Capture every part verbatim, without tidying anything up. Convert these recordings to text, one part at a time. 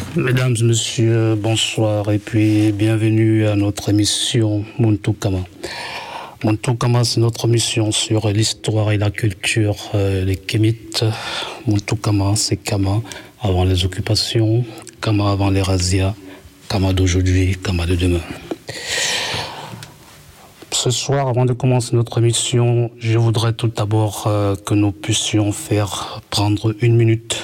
Mesdames, Messieurs, bonsoir et puis bienvenue à notre émission Muntu Kama. Muntu Kama, c'est notre émission sur l'histoire et la culture euh, des Kémites. Muntu Kama, c'est Kama avant les occupations, Kama avant les razzias, Kama d'aujourd'hui, Kama de demain. Ce soir, avant de commencer notre émission, je voudrais tout d'abord euh, que nous puissions faire prendre une minute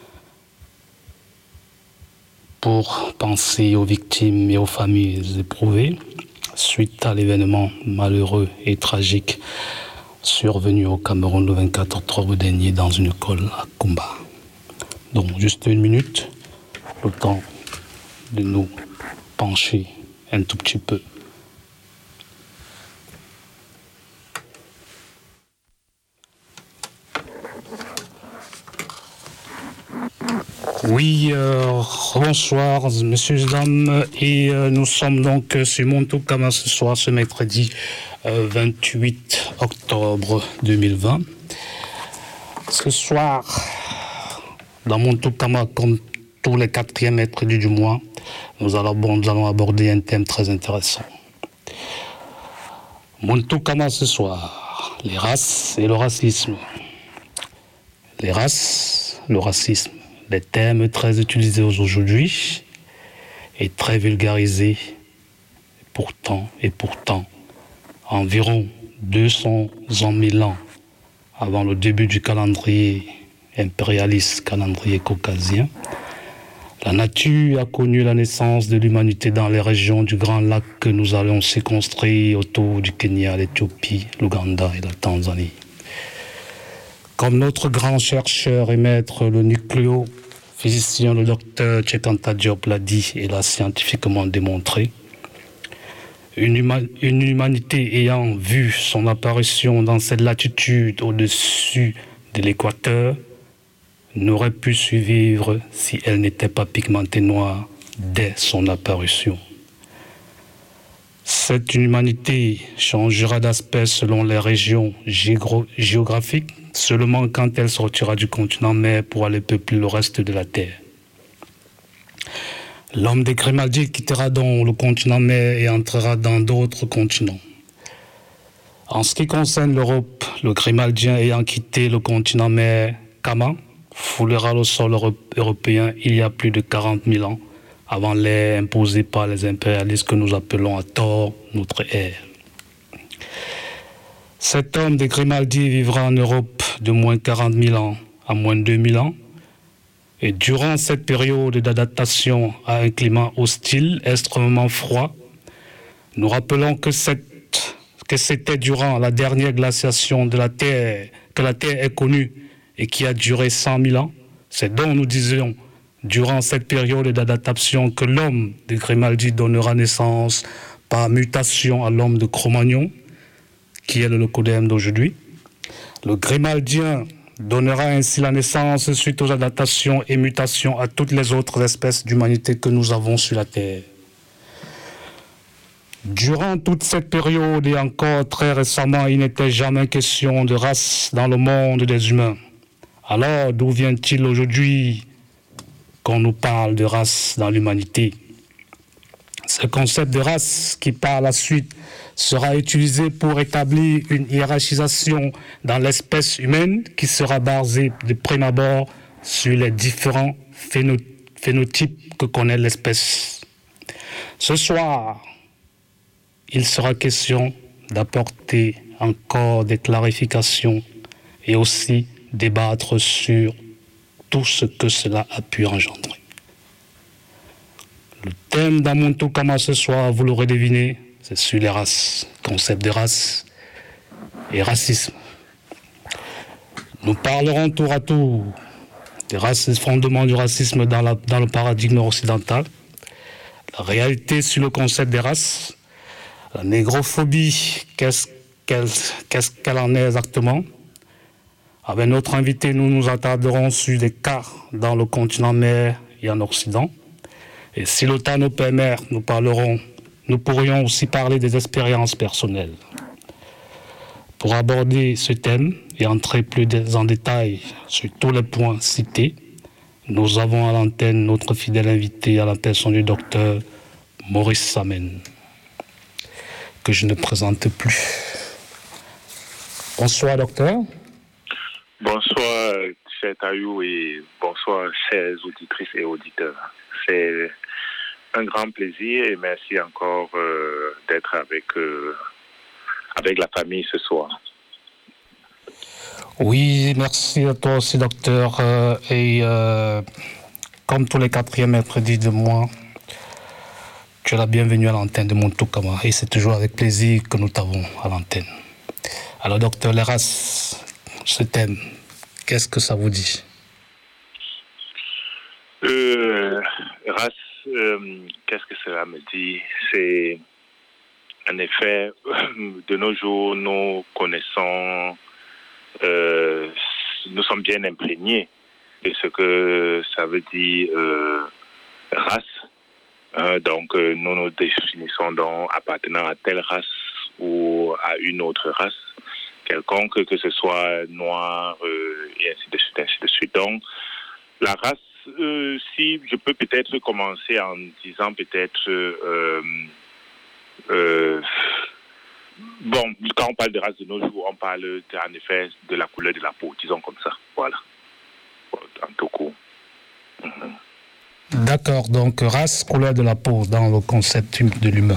pour penser aux victimes et aux familles éprouvées suite à l'événement malheureux et tragique survenu au Cameroun le vingt-quatre octobre dernier dans une école à Kumba. Donc juste une minute, le temps de nous pencher un tout petit peu. Oui, euh, bonsoir, messieurs et dames, et euh, nous sommes donc sur Muntu Kama ce soir, ce mercredi euh, vingt-huit octobre deux mille vingt. Ce soir, dans Muntu Kama, comme tous les quatrièmes mercredis du mois, nous allons, nous allons aborder un thème très intéressant. Muntu Kama ce soir, les races et le racisme. Les races, le racisme. Des thèmes très utilisés aujourd'hui et très vulgarisés. Pourtant, et pourtant, environ deux cents mille ans avant le début du calendrier impérialiste, calendrier caucasien, la nature a connu la naissance de l'humanité dans les régions du Grand Lac que nous allons circonscrire autour du Kenya, l'Éthiopie, l'Ouganda et la Tanzanie. Comme notre grand chercheur et maître, le nucléophysicien, le docteur Tchekanta Diop l'a dit et l'a scientifiquement démontré, une, huma- une humanité ayant vu son apparition dans cette latitude au-dessus de l'équateur n'aurait pu survivre si elle n'était pas pigmentée noire dès son apparition. Cette humanité changera d'aspect selon les régions géogro- géographiques, seulement quand elle sortira du continent mer pour aller peupler le reste de la Terre. L'homme des Grimaldi quittera donc le continent mer et entrera dans d'autres continents. En ce qui concerne l'Europe, le Grimaldien ayant quitté le continent mer, Kama foulera le sol euro- européen il y a plus de quarante mille ans, avant l'ère imposée par les impérialistes que nous appelons à tort notre ère. Cet homme des Grimaldi vivra en Europe de moins quarante mille ans à moins deux mille ans. Et durant cette période d'adaptation à un climat hostile, extrêmement froid, nous rappelons que, cette, que c'était durant la dernière glaciation de la Terre que la Terre est connue et qui a duré cent mille ans. C'est donc, nous disions, durant cette période d'adaptation que l'homme de Grimaldi donnera naissance par mutation à l'homme de Cro-Magnon, qui est le locodème d'aujourd'hui. Le Grimaldien donnera ainsi la naissance suite aux adaptations et mutations à toutes les autres espèces d'humanité que nous avons sur la Terre. Durant toute cette période et encore très récemment, il n'était jamais question de race dans le monde des humains. Alors, d'où vient-il aujourd'hui qu'on nous parle de race dans l'humanité? Ce concept de race qui, par la suite, sera utilisé pour établir une hiérarchisation dans l'espèce humaine qui sera basée de prime abord sur les différents phéno- phénotypes que connaît l'espèce. Ce soir, il sera question d'apporter encore des clarifications et aussi débattre sur tout ce que cela a pu engendrer. Le thème dans Muntu Kama ce soir, vous l'aurez deviné, c'est sur les races, concept de race et racisme. Nous parlerons tour à tour des races et fondements du racisme dans, la, dans le paradigme occidental, la réalité sur le concept des races, la négrophobie, qu'est-ce qu'elle, qu'est-ce qu'elle en est exactement. Avec notre invité, nous nous attarderons sur des cas dans le continent mer et en Occident. Et si le temps nous permet, nous parlerons, nous pourrions aussi parler des expériences personnelles. Pour aborder ce thème et entrer plus en détail sur tous les points cités, nous avons à l'antenne notre fidèle invité à la personne du docteur Maurice Samen, que je ne présente plus. Bonsoir, docteur. Bonsoir, cher Taïou, et bonsoir, chers auditrices et auditeurs. C'est un grand plaisir et merci encore euh, d'être avec, euh, avec la famille ce soir. Oui, merci à toi aussi, docteur. Euh, et euh, comme tous les quatrièmes mercredis de mois, tu es la bienvenue à l'antenne de Montoukama. Et c'est toujours avec plaisir que nous t'avons à l'antenne. Alors, docteur, les races, ce thème, qu'est-ce que ça vous dit? euh, Race, euh, qu'est-ce que cela me dit? C'est, en effet, de nos jours, nous connaissons, euh, nous sommes bien imprégnés de ce que ça veut dire euh, race. Euh, donc, euh, nous nous définissons donc appartenant à telle race ou à une autre race quelconque, que ce soit noir, euh, et ainsi de suite, ainsi de suite. Donc, la race, euh, si je peux peut-être commencer en disant peut-être, euh, euh, bon, quand on parle de race de nos jours, on parle en effet de la couleur de la peau, disons comme ça, voilà, en tout cas. Mm-hmm. D'accord, donc race, couleur de la peau dans le concept de l'humain.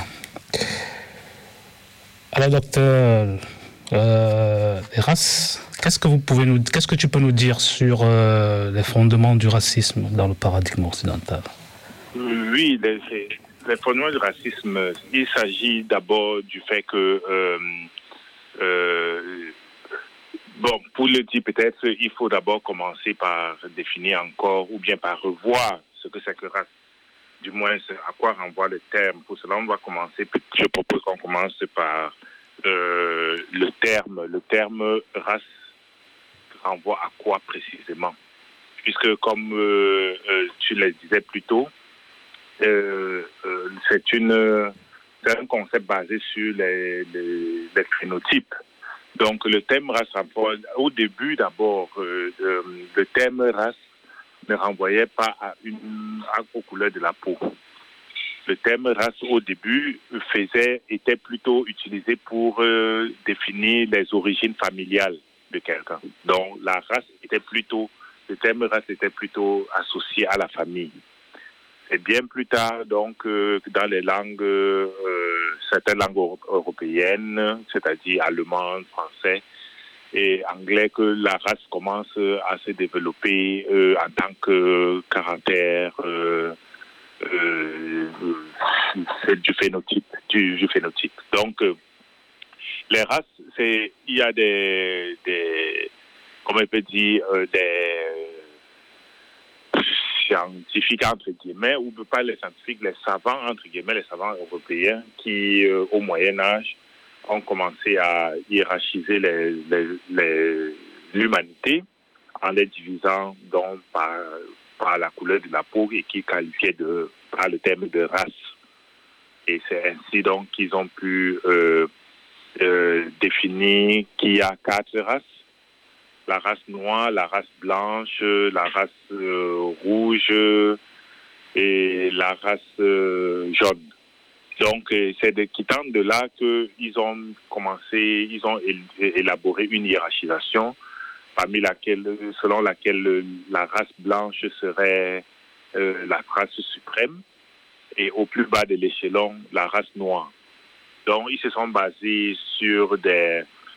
Alors docteur, euh, les races, qu'est-ce que vous pouvez nous, qu'est-ce que tu peux nous dire sur euh, les fondements du racisme dans le paradigme occidental? Oui, les, les fondements du racisme, il s'agit d'abord du fait que euh, euh, bon, pour le dire peut-être, il faut d'abord commencer par définir encore ou bien par revoir ce que c'est que race. Du moins, à quoi renvoie le terme. Pour cela, on va commencer, je propose qu'on commence par euh, le terme. Le terme race renvoie à quoi précisément? Puisque, comme euh, euh, tu le disais plus tôt, euh, euh, c'est, une, c'est un concept basé sur les, les, les phénotypes. Donc, le thème race renvoie, au début d'abord, euh, euh, le thème race ne renvoyait pas à une, à, aux couleurs de la peau. Le thème race au début faisait, était plutôt utilisé pour euh, définir les origines familiales de quelqu'un. Donc, la race était plutôt, le thème race était plutôt associé à la famille. Et bien plus tard, donc, euh, dans les langues, euh, certaines langues européennes, c'est-à-dire allemand, français et anglais, que la race commence à se développer euh, en tant que caractère euh, euh, c'est du phénotype, du, du phénotype. Donc, euh, les races, c'est, il y a des, des comment on peut dire, euh, des scientifiques, entre guillemets, ou pas les scientifiques, les savants, entre guillemets, les savants européens qui, euh, au Moyen-Âge, ont commencé à hiérarchiser les, les, les, l'humanité en les divisant donc par, par la couleur de la peau et qui qualifiaient de, par le terme de race. Et c'est ainsi donc qu'ils ont pu euh, euh, définir qu'il y a quatre races. La race noire, la race blanche, la race euh, rouge et la race euh, jaune. Donc, c'est de quittant de là qu'ils ont commencé, ils ont élaboré une hiérarchisation parmi laquelle, selon laquelle la race blanche serait euh, la race suprême et au plus bas de l'échelon, la race noire. Donc, ils se sont basés sur des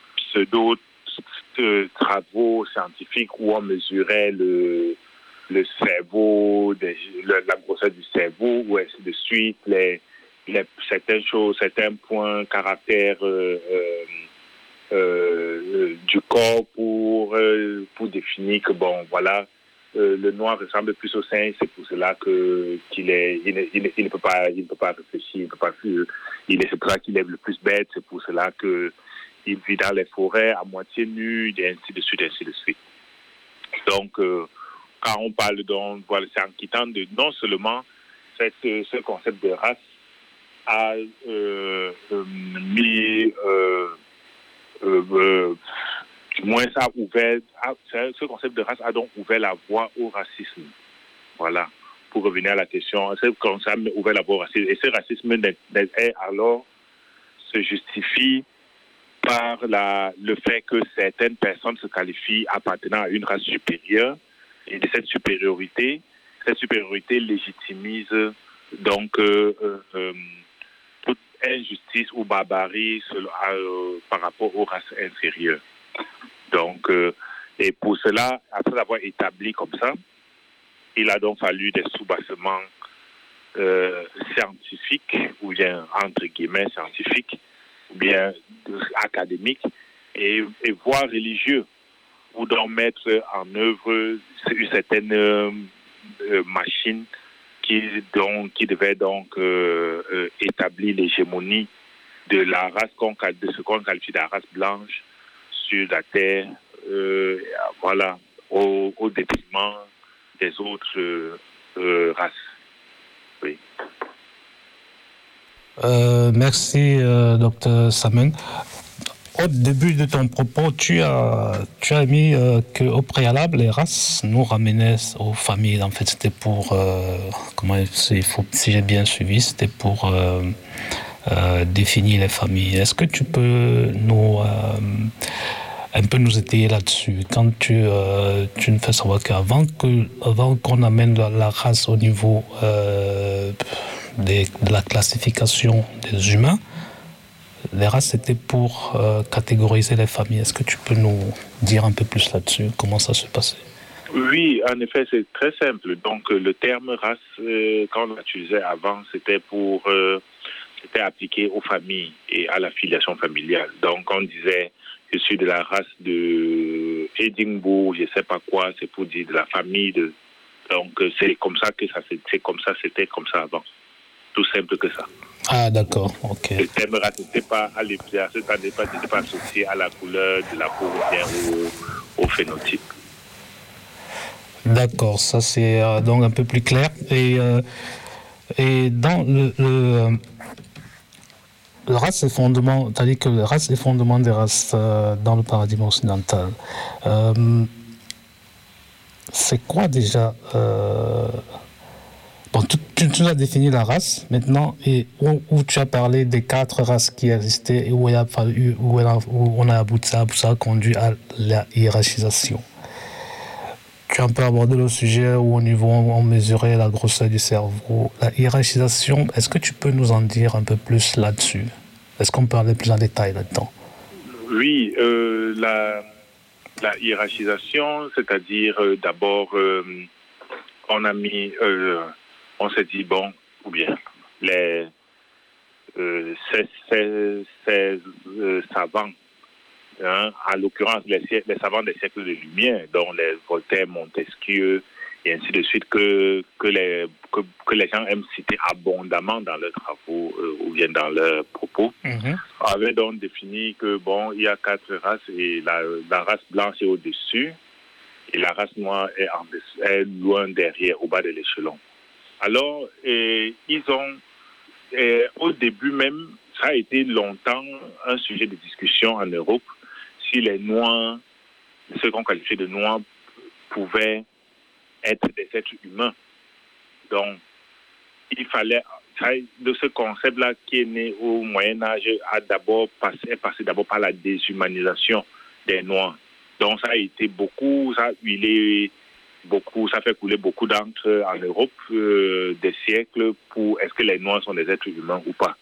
pseudo-travaux scientifiques où on mesurait le, le cerveau, des, le, la grosseur du cerveau, ou ainsi de suite, les, les, certaines choses, certains points, caractères euh, euh, euh, du corps pour, euh, pour définir que, bon, voilà, euh, le noir ressemble plus au singe, c'est pour cela que, qu'il est, il, ne, il, il ne peut pas, il ne peut pas réfléchir, il ne peut pas, il est, c'est pour ça qu'il est le plus bête, c'est pour cela que il vit dans les forêts à moitié nu, et ainsi de suite, ainsi de suite. Donc, euh, quand on parle donc, voilà, c'est en quittant de non seulement cette, ce concept de race a euh, euh, mis, euh, euh, euh, du moins ça a ouvert, a, ce concept de race a donc ouvert la voie au racisme. Voilà. Pour revenir à la question, c'est comme ça ouvert la voie au racisme. Et ce racisme est alors se justifie par la, le fait que certaines personnes se qualifient appartenant à une race supérieure, et de cette supériorité, cette supériorité légitimise donc euh, euh, euh, toute injustice ou barbarie euh, par rapport aux races inférieures. Donc, euh, et pour cela, après avoir établi comme ça, il a donc fallu des soubassements euh, scientifiques, ou bien entre guillemets scientifiques, ou bien académiques, et, et voire religieux, ou d'en mettre en œuvre une certaine euh, machine qui, donc, qui devait donc euh, euh, établir l'hégémonie de la race qu'on, de ce qu'on qualifie de la race blanche sur la terre, euh, voilà, au, au détriment des autres euh, euh, races. Oui. Euh, merci, euh, docteur Samen. Au début de ton propos, tu as, tu as mis euh, qu'au préalable, les races nous ramenaient aux familles. En fait, c'était pour, euh, comment il faut, si j'ai bien suivi, c'était pour euh, euh, définir les familles. Est-ce que tu peux nous, euh, un peu nous étayer là-dessus? Quand tu, euh, tu nous fais savoir qu'avant que, avant qu'on amène la, la race au niveau euh, des, de la classification des humains, les races, c'était pour euh, catégoriser les familles. Est-ce que tu peux nous dire un peu plus là-dessus? Comment ça se passait? Oui, en effet, c'est très simple. Donc, le terme race, euh, quand on l'utilisait avant, c'était pour, euh, c'était appliqué aux familles et à la filiation familiale. Donc, on disait, je suis de la race de Édimbourg, je sais pas quoi, c'est pour dire de la famille de. Donc, c'est comme ça que ça, c'est comme ça, c'était comme ça avant. Tout simple que ça. Ah, d'accord, ok. Le terme race n'était pas à l'épisode, n'était pas, pas associé à la couleur de la peau ou bien au, au phénotype. D'accord, ça c'est euh, donc un peu plus clair. Et, euh, et dans le, le, le race et fondement, c'est-à-dire que le race et fondement des races euh, dans le paradigme occidental, euh, c'est quoi déjà euh, Bon, tu, tu, tu as défini la race maintenant, et où, où tu as parlé des quatre races qui existaient et où, il a fallu, où, il a, où on a abouti, ça, ça a conduit à la hiérarchisation. Tu as un peu abordé le sujet où au niveau on mesurait la grosseur du cerveau. La hiérarchisation, est-ce que tu peux nous en dire un peu plus là-dessus? Est-ce qu'on peut aller plus en détail là-dedans? Oui, euh, la, la hiérarchisation, c'est-à-dire euh, d'abord, euh, on a mis, euh, on s'est dit, bon, ou bien, les, euh, ces, ces, ces euh, savants, hein, en l'occurrence les, les savants des siècles de lumière, dont les Voltaire, Montesquieu, et ainsi de suite, que, que, les, que, que les gens aiment citer abondamment dans leurs travaux euh, ou bien dans leurs propos, mm-hmm. avaient donc défini que, bon, il y a quatre races et la, la race blanche est au-dessus et la race noire est, en, est loin derrière, au bas de l'échelon. Alors, et, ils ont, et, au début même, ça a été longtemps un sujet de discussion en Europe, si les Noirs, ceux qu'on qualifiait de Noirs, pouvaient être des êtres humains. Donc, il fallait, de ce concept-là qui est né au Moyen-Âge, a d'abord passé, est passé d'abord par la déshumanisation des Noirs. Donc, ça a été beaucoup, ça a huilé beaucoup, ça fait couler beaucoup d'encre en Europe euh, des siècles pour est-ce que les Noirs sont des êtres humains ou pas.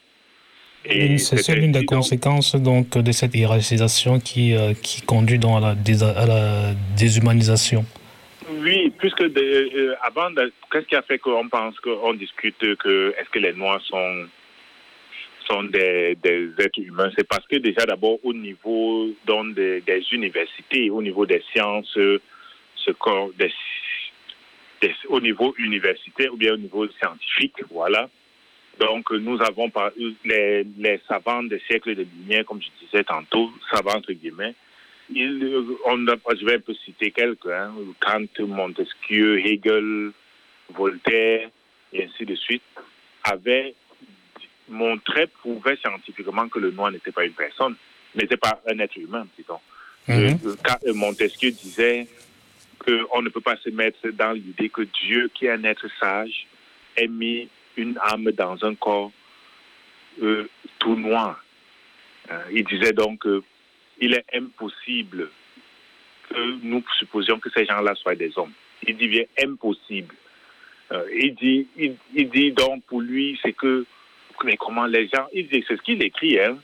Et c'est, c'est l'une des conséquences donc, de cette hiérarchisation qui, euh, qui conduit donc, à, la dés- à la déshumanisation. Oui, puisque de, euh, avant, de, qu'est-ce qui a fait qu'on pense qu'on discute que est-ce que les Noirs sont, sont des, des êtres humains? C'est parce que déjà d'abord au niveau donc, des, des universités, au niveau des sciences, ce qu'on, des, des, au niveau universitaire ou bien au niveau scientifique, voilà. Donc, nous avons par, les, les savants des siècles de lumière, comme je disais tantôt, savants entre guillemets. Il, on a, je vais un peu citer quelques, hein, Kant, Montesquieu, Hegel, Voltaire, et ainsi de suite, avaient montré, prouvé scientifiquement que le noir n'était pas une personne, n'était pas un être humain, disons. Mm-hmm. Euh, Montesquieu disait qu'on ne peut pas se mettre dans l'idée que Dieu, qui est un être sage, ait mis une âme dans un corps euh, tout noir. Euh, il disait donc qu'il est impossible que nous supposions que ces gens-là soient des hommes. Il dit bien impossible. Euh, il, dit, il, il dit donc pour lui, c'est que, mais comment les gens, il dit, c'est ce qu'il écrit, hein,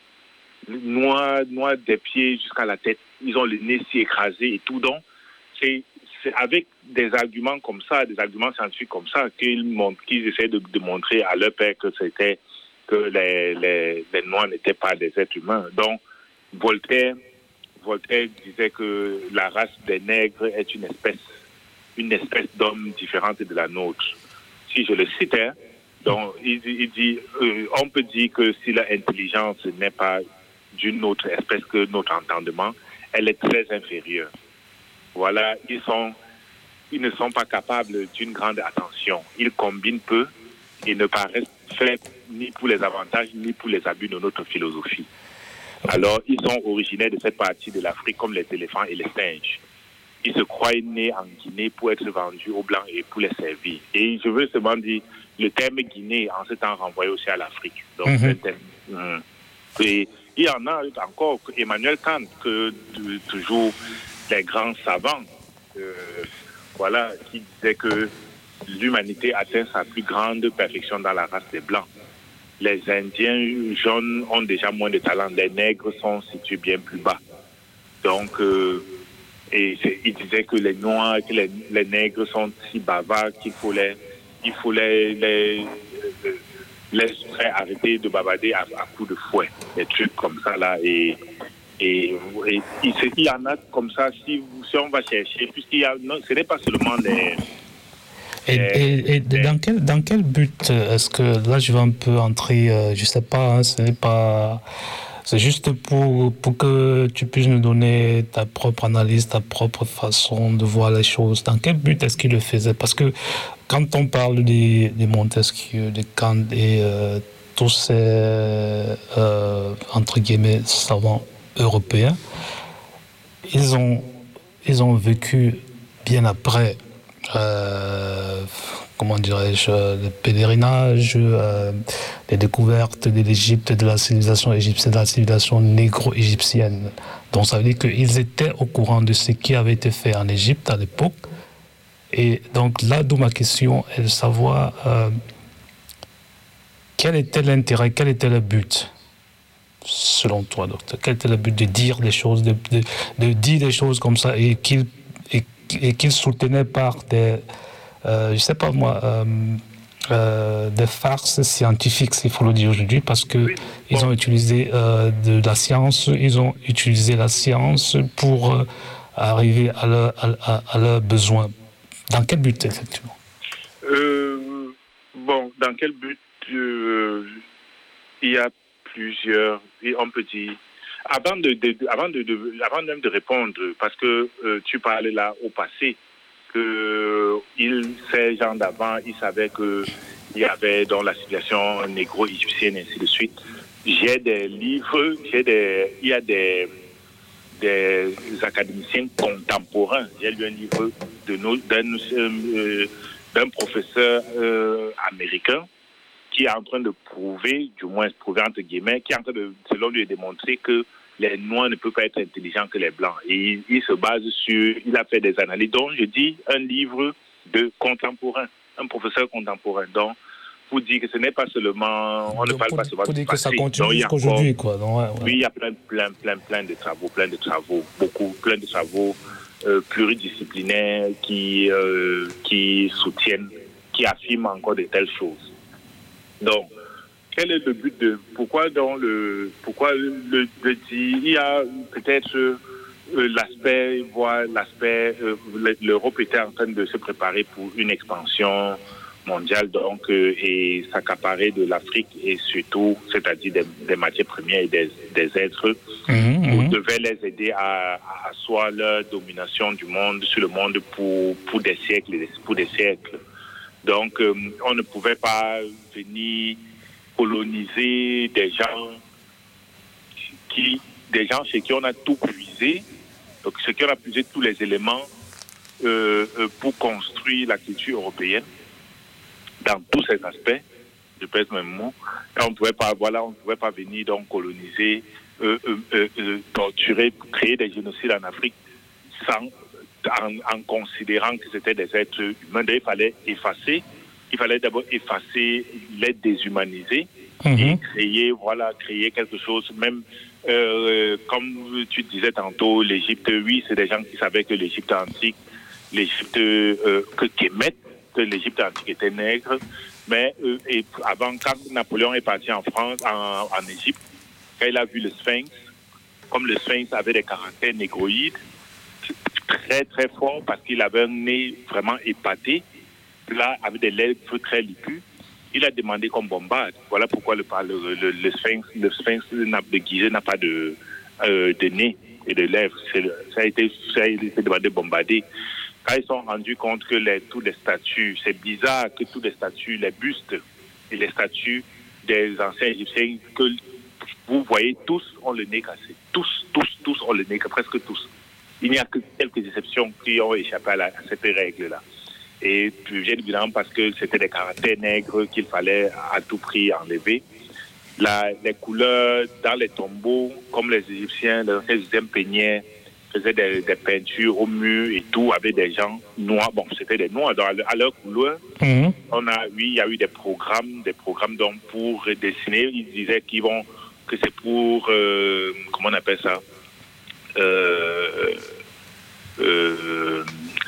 noir, noir des pieds jusqu'à la tête, ils ont le nez si écrasé et tout, donc c'est, c'est avec des arguments comme ça, des arguments scientifiques comme ça, qu'ils, montrent, qu'ils essaient de, de montrer à leur père que c'était, que les, les, les Noirs n'étaient pas des êtres humains. Donc, Voltaire, Voltaire disait que la race des nègres est une espèce, une espèce d'homme différente de la nôtre. Si je le cite, hein, donc, il, il dit, euh, on peut dire que si l'intelligence n'est pas d'une autre espèce que notre entendement, elle est très inférieure. Voilà, ils sont, ils ne sont pas capables d'une grande attention. Ils combinent peu et ne paraissent faits ni pour les avantages ni pour les abus de notre philosophie. Alors, ils sont originaires de cette partie de l'Afrique comme les éléphants et les singes. Ils se croient nés en Guinée pour être vendus aux Blancs et pour les servir. Et je veux seulement dire, le terme Guinée, en ce temps, renvoyait aussi à l'Afrique. Donc, mm-hmm. le terme, hum. Et il y en a encore, Emmanuel Kant, que de, toujours les grands savants, euh, voilà, qui disaient que l'humanité atteint sa plus grande perfection dans la race des Blancs. Les Indiens jaunes ont déjà moins de talent. Les nègres sont situés bien plus bas. Donc, euh, et il disait que les Noirs, que les, les nègres sont si bavards qu'il faut les, il faut les, les, les, les arrêter de bavarder à, à coups de fouet. Des trucs comme ça, là. Et, et, et il, il y en a comme ça, si, si on va chercher, puisqu'il y a, non, ce n'est pas seulement les... Et, et, et dans, quel, dans quel but est-ce que, là je vais un peu entrer, euh, je sais pas, hein, ce n'est pas, c'est juste pour, pour que tu puisses nous donner ta propre analyse, ta propre façon de voir les choses. Dans quel but est-ce qu'il le faisait? Parce que quand on parle des, des Montesquieu, des Kant et euh, tous ces, euh, entre guillemets, savants européens, ils ont, ils ont vécu bien après Euh, comment dirais-je, le pèlerinage, euh, les découvertes de l'Égypte, de la civilisation égyptienne, de la civilisation négro-égyptienne. Donc ça veut dire qu'ils étaient au courant de ce qui avait été fait en Égypte à l'époque. Et donc là, d'où ma question est de savoir euh, quel était l'intérêt, quel était le but, selon toi, docteur. Quel était le but de dire des choses, de, de, de dire des choses comme ça et qu'ils et qu'ils soutenaient par des, euh, je sais pas moi, euh, euh, des farces scientifiques, s'il faut le dire aujourd'hui, parce que oui. ils bon. ont utilisé euh, de la science, ils ont utilisé la science pour euh, arriver à leurs à, à leur besoins. Dans quel but, effectivement? euh, Bon, dans quel but euh, il y a plusieurs, et on peut dire. Avant de, de, de, avant, de, de, avant même de répondre, parce que euh, tu parlais là au passé, que il, ces gens d'avant, ils savaient qu'il y avait dans la civilisation négro-égyptienne et ainsi de suite. J'ai des livres, j'ai des, il y a des, des académiciens contemporains. J'ai lu un livre de nos, d'un, euh, d'un professeur euh, américain qui est en train de prouver, du moins prouver entre guillemets, qui est en train de, selon lui, démontrer que les Noirs ne peuvent pas être intelligents que les Blancs. Et il, il se base sur, il a fait des analyses. Donc, je dis un livre de contemporain, un professeur contemporain. Donc, pour dire que ce n'est pas seulement, on donc, ne parle pour, pas seulement pour dire du que ça passé. continue jusqu'aujourd'hui, quoi. Donc, ouais, ouais. Oui, il y a plein, plein, plein, plein de travaux, plein de travaux, beaucoup, plein de travaux euh, pluridisciplinaires qui, euh, qui soutiennent, qui affirment encore de telles choses. Donc, quel est le but de pourquoi dans le pourquoi le, le dit il y a peut-être euh, l'aspect voire l'aspect euh, l'Europe était en train de se préparer pour une expansion mondiale donc euh, et s'accaparer de l'Afrique et surtout c'est-à-dire des, des matières premières et des, des êtres mmh, on mmh. devait les aider à, à asseoir leur domination du monde sur le monde pour pour des siècles pour des siècles. Donc, euh, on ne pouvait pas venir coloniser des gens qui, des gens chez qui on a tout puisé, donc chez qui on a puisé tous les éléments euh, euh, pour construire la culture européenne dans tous ses aspects, je pèse mes mots. Et on ne pouvait pas, voilà, on ne pouvait pas venir donc coloniser, euh, euh, euh, euh, torturer, créer des génocides en Afrique sans, en, en considérant que c'était des êtres humains. Il fallait effacer, il fallait d'abord effacer, les déshumaniser mmh. et créer, voilà, créer quelque chose. Même euh, comme tu disais tantôt, l'Égypte, oui, c'est des gens qui savaient que l'Égypte antique, l'Égypte euh, que Kémet, que l'Égypte antique était nègre. Mais euh, et avant, quand Napoléon est parti en France, en, en Égypte, quand il a vu le Sphinx, comme le Sphinx avait des caractères négroïdes, très très forts, parce qu'il avait un nez vraiment épaté, là, avec des lèvres très lipus, il a demandé qu'on bombarde. Voilà pourquoi le, le, le, le Sphinx, le Sphinx de Gizeh n'a pas de, euh, de nez et de lèvres. C'est, ça, a été, ça a été demandé de bombarder. Quand ils sont rendus compte que les, tous les statues, c'est bizarre que tous les statues, les bustes et les statues des anciens Égyptiens, que vous voyez, tous ont le nez cassé. Tous, tous, tous ont le nez cassé, presque tous. Il n'y a que quelques exceptions qui ont échappé à, la, à cette règle-là. Et bien évidemment parce que c'était des caractères nègres qu'il fallait à tout prix enlever. La, les couleurs dans les tombeaux, comme les Égyptiens, les anciens Égyptiens peignaient, faisaient des, des peintures au mur et tout, avec des gens noirs. Bon, c'était des noirs à, à leur couleur. Mmh. On a, oui, il y a eu des programmes, des programmes donc pour dessiner. Ils disaient qu'ils vont, que c'est pour, euh, comment on appelle ça, euh, euh,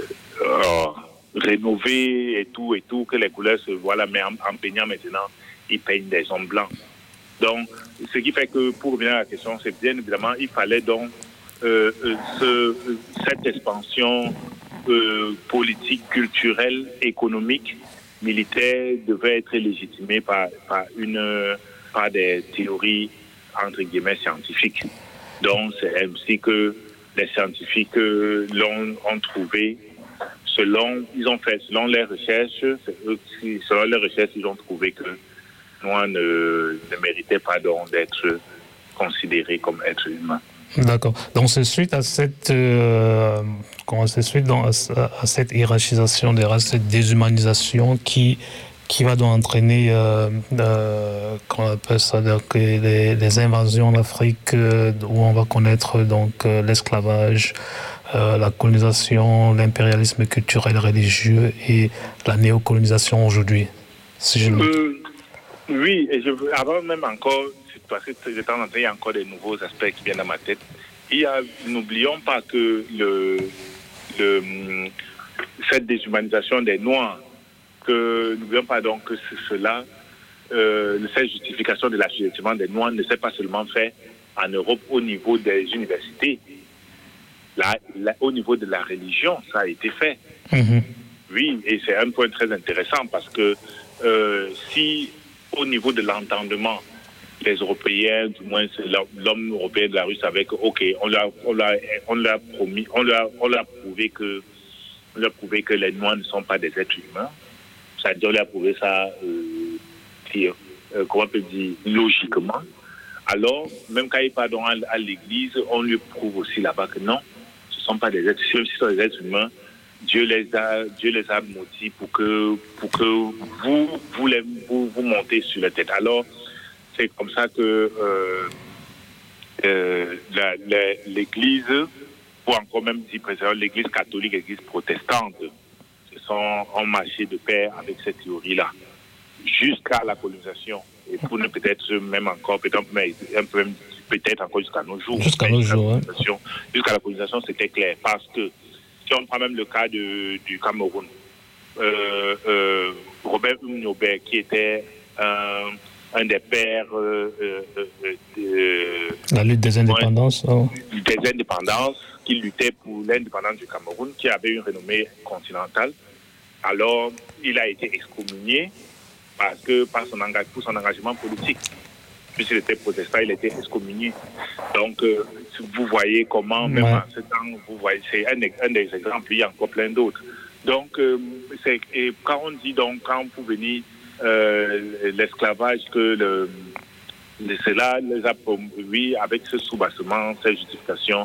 oh, rénover et tout et tout, que les couleurs se voilà, mais en, en peignant maintenant, ils peignent des hommes blancs. Donc, ce qui fait que, pour revenir à la question, c'est bien évidemment, il fallait donc Euh, ce, cette expansion euh, politique, culturelle, économique, militaire devait être légitimée par, par, une, par des théories, entre guillemets, scientifiques. Donc, c'est ainsi que les scientifiques euh, l'ont ont trouvé, selon, ils ont fait, selon les recherches, eux qui, selon les recherches, ils ont trouvé que Noir ne, ne méritait pas donc d'être considéré comme être humain. D'accord. Donc c'est suite à cette, euh, comment c'est suite dans, à, à cette hiérarchisation des races, cette déshumanisation qui qui va donc entraîner, euh, euh, comment on appelle ça, donc, les, les invasions en Afrique euh, où on va connaître donc euh, l'esclavage, euh, la colonisation, l'impérialisme culturel, religieux et la néocolonisation aujourd'hui. Si je me... euh, oui, et je veux, avant même encore. Parce que de temps en temps, il y a encore des nouveaux aspects qui viennent dans ma tête. Il y a, n'oublions pas que le, le, cette déshumanisation des Noirs, que n'oublions pas donc que cela, euh, cette justification de l'assujettissement des Noirs ne s'est pas seulement fait en Europe au niveau des universités. Là, là, au niveau de la religion, ça a été fait. Mm-hmm. Oui, et c'est un point très intéressant parce que euh, si au niveau de l'entendement, les Européens, du moins l'homme européen de la rue savait que, ok, on l'a, on l'a, on l'a promis, on l'a, on l'a prouvé que, on l'a prouvé que les Noirs ne sont pas des êtres humains. C'est-à-dire, on l'a prouvé ça, euh, dire, euh, comment on peut dire, logiquement. Alors, même quand il part donc à, à l'église, on lui prouve aussi là-bas que non, ce ne sont pas des êtres humains, ce sont des êtres humains. Dieu les a, Dieu les a maudits pour que, pour que vous, vous, les, vous, vous montez sur la tête. Alors, c'est comme ça que euh, euh, la, la, l'Église, ou encore même dit précisément l'Église catholique, l'Église protestante, se sont ont marché de pair avec cette théorie-là, jusqu'à la colonisation. Et pour ne peut-être même encore, peut-être, un peu, peut-être encore jusqu'à nos jours. Jusqu'à nos jours, hein. Jusqu'à la colonisation, c'était clair. Parce que, si on prend même le cas de, du Cameroun, euh, euh, Robert Nobel, qui était un... un des pères euh, euh, euh, de la lutte des indépendances, ouais, oh. des indépendances, qui luttait pour l'indépendance du Cameroun, qui avait une renommée continentale. Alors, il a été excommunié parce que par son engagement, pour son engagement politique. Puisqu'il était protestant, il était excommunié. Donc, euh, vous voyez comment, même ouais. en ce temps, vous voyez, c'est un, un des exemples, il y a encore plein d'autres. Donc, euh, c'est, et quand on dit donc, quand vous venez Euh, l'esclavage que le, le, cela les a promu, oui, avec ce soubassement, cette justification,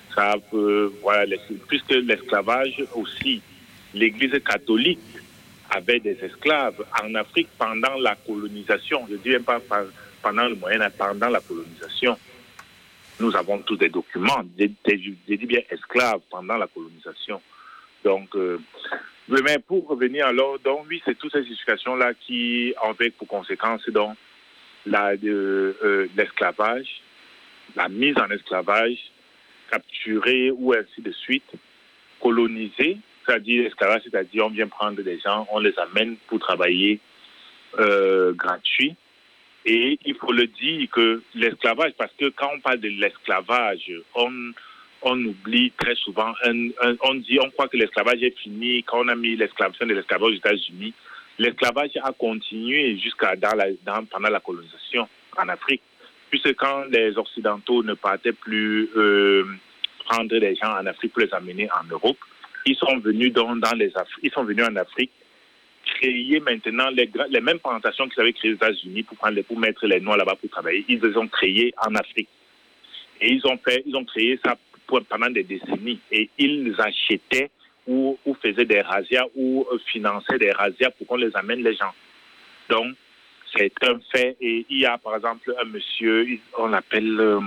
Ça, euh, voilà, les- puisque l'esclavage aussi, l'Église catholique avait des esclaves en Afrique pendant la colonisation. Je ne dis même pas par- pendant le Moyen Âge, pendant la colonisation. Nous avons tous des documents, des, des- je dis bien esclaves pendant la colonisation. Donc, euh, mais pour revenir alors, donc oui, c'est toutes ces situations-là qui ont pour conséquence donc la, euh, euh, l'esclavage, la mise en esclavage, capturer ou ainsi de suite, coloniser, c'est-à-dire esclavage, c'est-à-dire on vient prendre des gens, on les amène pour travailler euh, gratuit. Et il faut le dire que l'esclavage, parce que quand on parle de l'esclavage, on, on oublie très souvent, un, un, on dit, on croit que l'esclavage est fini quand on a mis l'esclavage de l'esclavage aux États-Unis. L'esclavage a continué jusqu'à dans la, dans, pendant la colonisation en Afrique, puisque quand les Occidentaux ne partaient plus euh, prendre des gens en Afrique pour les amener en Europe, ils sont venus dans, dans les Af- ils sont venus en Afrique créer maintenant les, les mêmes plantations qu'ils avaient créées aux États-Unis pour, prendre, pour mettre les Noirs là-bas pour travailler. Ils les ont créées en Afrique. Et ils ont, fait, ils ont créé ça pour, pendant des décennies. Et ils achetaient ou, ou faisaient des razzias ou finançaient des razzias pour qu'on les amène les gens. Donc, c'est un fait. Et il y a par exemple un monsieur, on l'appelle, euh,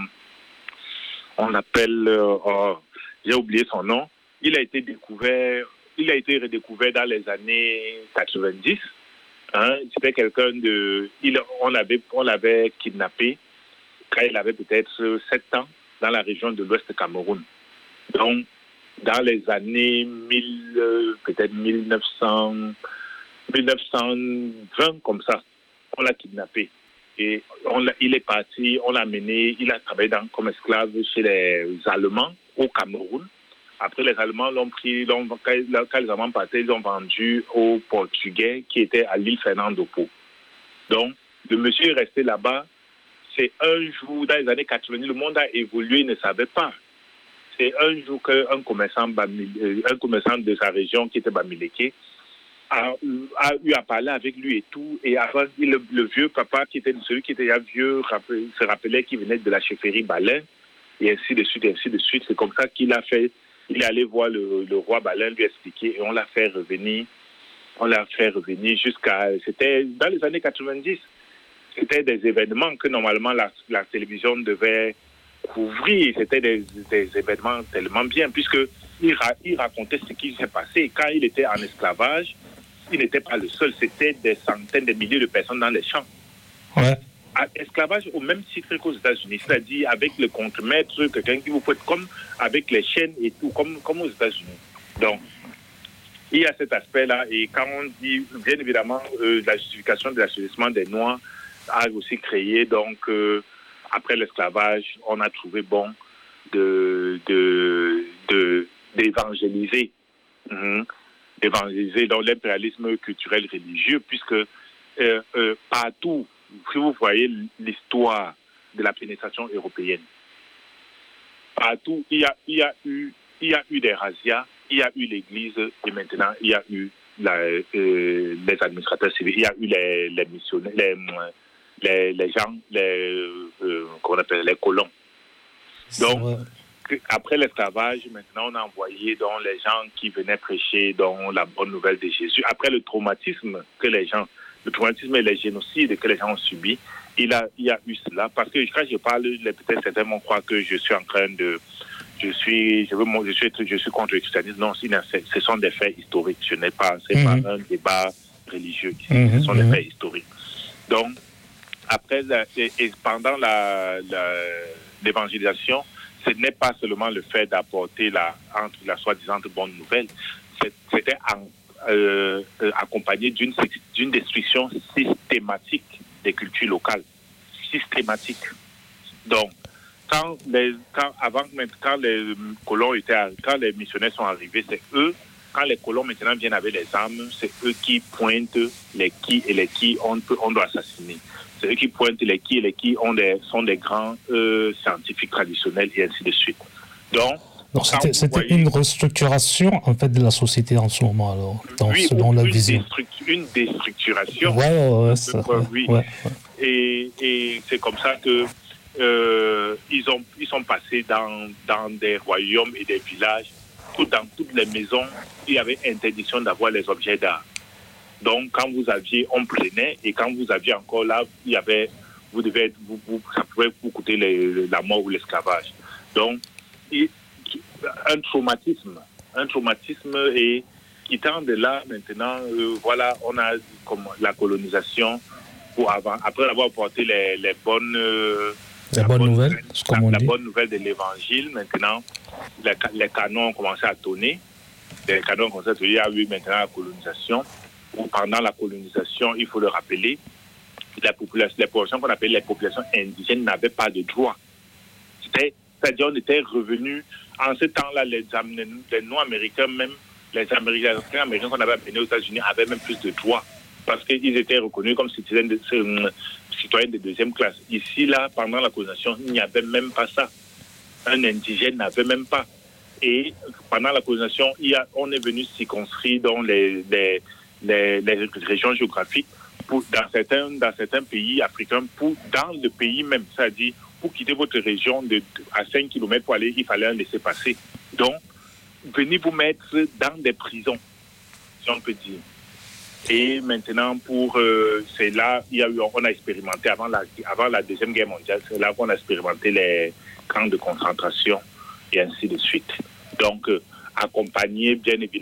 on l'appelle, euh, oh, j'ai oublié son nom. Il a été découvert, il a été redécouvert dans les années quatre-vingt-dix. Hein, c'était quelqu'un de, il, on avait, on l'avait kidnappé quand il avait peut-être sept ans dans la région de l'Ouest Cameroun. Donc, dans les années mille, euh, peut-être mille neuf cents, mille neuf cent vingt comme ça, on l'a kidnappé. Et on l'a, il est parti, on l'a mené, il a travaillé dans, comme esclave chez les Allemands au Cameroun. Après, les Allemands l'ont pris, l'ont, quand, quand les Allemands partaient, ils l'ont vendu aux Portugais qui étaient à l'île Fernando Po. Donc, le monsieur est resté là-bas. C'est un jour, dans les années quatre-vingt-dix, le monde a évolué, il ne savait pas. C'est un jour qu'un commerçant, un commerçant de sa région qui était Bamileke a, a eu à parler avec lui et tout. Et avant, le, le vieux papa, qui était celui qui était vieux, se rappelait qu'il venait de la chefferie Balin, et ainsi de suite, et ainsi de suite. C'est comme ça qu'il a fait. Il est allé voir le, le roi Balin, lui expliquer, et on l'a fait revenir. On l'a fait revenir jusqu'à... C'était dans les années quatre-vingt-dix. C'était des événements que normalement la, la télévision devait couvrir. C'était des, des événements tellement bien, puisqu'il ra, il racontait ce qui s'est passé. Quand il était en esclavage, il n'était pas le seul. C'était des centaines de milliers de personnes dans les champs. Ouais. Esclavage au même titre qu'aux États-Unis, c'est-à-dire avec le contre-maître, quelqu'un qui vous peut comme avec les chaînes et tout, comme, comme aux États-Unis. Donc, il y a cet aspect-là. Et quand on dit, bien évidemment, euh, la justification de l'assouplissement des Noirs a aussi créé, donc, euh, après l'esclavage, on a trouvé bon de, de, de, d'évangéliser, mmh, d'évangéliser dans l'impérialisme culturel religieux, puisque euh, euh, partout, si vous voyez l'histoire de la pénétration européenne, partout, il y a, il y a, eu, il y a eu des razzias, il y a eu l'Église, et maintenant, il y a eu la, euh, les administrateurs civils, il y a eu les, les missionnaires, les, les, les gens, les, euh, qu'on appelle les colons. Donc, après l'esclavage, maintenant, on a envoyé donc, les gens qui venaient prêcher dans la bonne nouvelle de Jésus. Après le traumatisme que les gens, le traumatisme et les génocides que les gens ont subis, il a, il y a eu cela. Parce que quand je parle, peut-être certains vont croire que je suis en train de... Je suis, je veux, je suis, je suis contre le christianisme. Non, ce sont des faits historiques. Ce n'est pas, c'est mm-hmm. pas un débat religieux ici. Mm-hmm. Ce sont des faits historiques. Donc, après, et, et pendant la, la, l'évangélisation, ce n'est pas seulement le fait d'apporter la, entre la soi-disant bonne nouvelle, c'était en, euh, accompagné d'une, d'une destruction systématique des cultures locales. Systématique. Donc, quand les, quand, avant, quand les colons étaient, quand les missionnaires sont arrivés, c'est eux, quand les colons maintenant viennent avec les armes, c'est eux qui pointent les qui et les qui on, peut, on doit assassiner. C'est eux qui pointent les qui et les qui ont des, sont des grands euh, scientifiques traditionnels et ainsi de suite. Donc, Donc c'était, c'était voyez, une restructuration en fait de la société en ce moment alors, dans, oui, selon la une vision. Déstructu- une déstructuration. Ouais, ouais, ouais, ça, euh, oui. ouais, ouais. Et, et c'est comme ça que euh, ils, ont, ils sont passés dans, dans des royaumes et des villages. Tout, dans toutes les maisons, il y avait interdiction d'avoir les objets d'art. Donc, quand vous aviez, on prenait, et quand vous aviez encore là, il y avait, vous devez être, vous, vous, ça pouvait vous coûter les, la mort ou l'esclavage. Donc, il, un traumatisme, un traumatisme, et quittant de là, maintenant, euh, voilà, on a comme la colonisation, pour avant, après avoir porté les, les bonnes... Euh, les bonnes bonne nouvelles, nouvelle, la, comme on la dit. bonne nouvelle de l'évangile, maintenant, les, les canons ont commencé à tonner. Les canons ont commencé à tonner, il y a eu maintenant la colonisation. Où pendant la colonisation, il faut le rappeler, la population, les populations qu'on appelle les populations indigènes n'avaient pas de droit. C'était, c'est-à-dire on était revenus, en ce temps-là, les, les non-américains, même les Américains, les Américains qu'on avait amenés aux États-Unis avaient même plus de droits parce qu'ils étaient reconnus comme citoyens de, citoyens de deuxième classe. Ici, là, pendant la colonisation, il n'y avait même pas ça. Un indigène n'avait même pas. Et pendant la colonisation, il y a, on est venu circonscrire dans les, les Les, les régions géographiques pour, dans, certains, dans certains pays africains, pour, dans le pays même, c'est-à-dire pour quitter votre région de, de, à cinq kilomètres pour aller, il fallait un laisser-passer. Donc, venez vous mettre dans des prisons, si on peut dire. Et maintenant, pour euh, c'est là, il y a eu, on a expérimenté avant la, avant la Deuxième Guerre mondiale, c'est là qu'on a expérimenté les camps de concentration et ainsi de suite. Donc, euh, accompagné bien évidemment